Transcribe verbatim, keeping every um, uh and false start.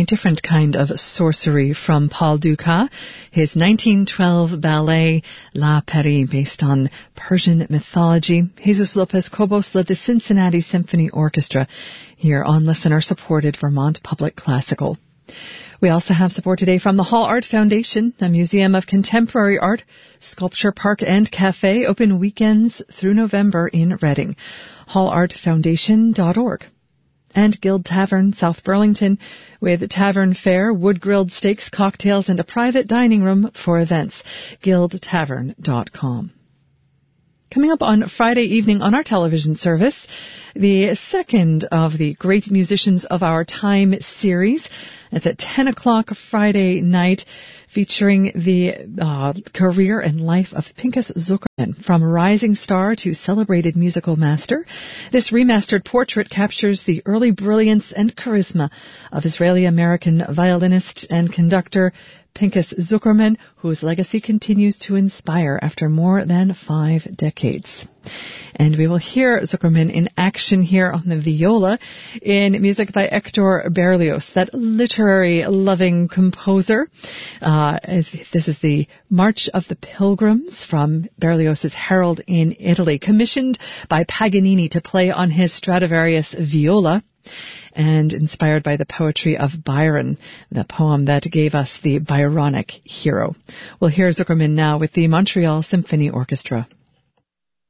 a different kind of sorcery from Paul Dukas, his nineteen twelve ballet La Peri, based on Persian mythology. Jesus Lopez Cobos led the Cincinnati Symphony Orchestra here on listener-supported Vermont Public Classical. We also have support today from the Hall Art Foundation, a museum of contemporary art, sculpture park and cafe, open weekends through November in Reading. hall art foundation dot org. And Guild Tavern, South Burlington, with tavern fare, wood-grilled steaks, cocktails, and a private dining room for events. guild tavern dot com. Coming up on Friday evening on our television service, the second of the Great Musicians of Our Time series. It's at ten o'clock Friday night, featuring the uh, career and life of Pinchas Zukerman, from rising star to celebrated musical master. This remastered portrait captures the early brilliance and charisma of Israeli-American violinist and conductor Pinchas Zukerman, whose legacy continues to inspire after more than five decades. And we will hear Zukerman in action here on the viola in music by Hector Berlioz, that literary-loving composer. Uh, this is the March of the Pilgrims from Berlioz's Harold in Italy, commissioned by Paganini to play on his Stradivarius viola, and inspired by the poetry of Byron, the poem that gave us the Byronic hero. We'll hear Zukerman now with the Montreal Symphony Orchestra.